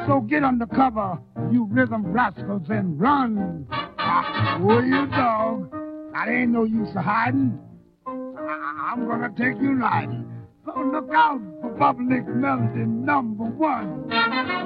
So get under cover, you rhythm rascals, and run. Where you, dog? Now, there ain't no use of hiding. I'm gonna take you riding. So look out for Public Melody #1.